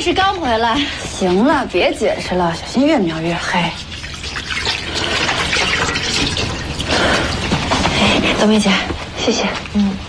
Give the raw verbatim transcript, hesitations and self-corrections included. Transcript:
是刚回来。 行了，别解释了，小心越描越黑。 哎，冬梅姐，谢谢。嗯。